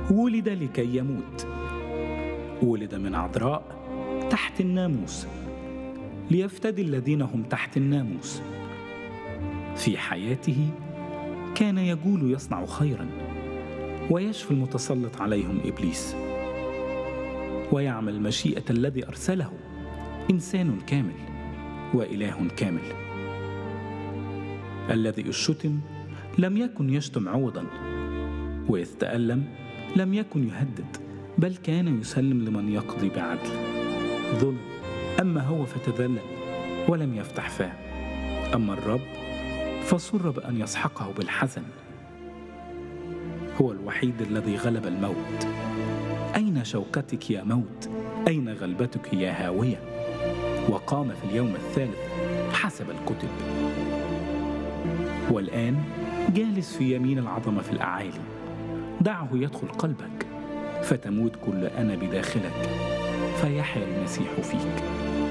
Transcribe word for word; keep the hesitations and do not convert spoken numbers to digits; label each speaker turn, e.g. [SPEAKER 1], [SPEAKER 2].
[SPEAKER 1] ولد لكي يموت، ولد من عذراء تحت الناموس ليفتدي الذين هم تحت الناموس. في حياته كان يجول يصنع خيرا ويشفي المتسلط عليهم إبليس، ويعمل مشيئة الذي أرسله، إنسان كامل وإله كامل. الذي الشتم لم يكن يشتم عوضا، وإذ تألم لم يكن يهدد، بل كان يسلم لمن يقضي بعدل. ظلم، أما هو فتذلل ولم يفتح فاه، أما الرب فسر بأن يسحقه بالحزن. هو الوحيد الذي غلب الموت. أين شوكتك يا موت؟ أين غلبتك يا هاوية؟ وقام في اليوم الثالث حسب الكتب، والآن جالس في يمين العظمة في الأعالي. دعه يدخل قلبك فتموت كل أنا بداخلك، فيحيا المسيح فيك.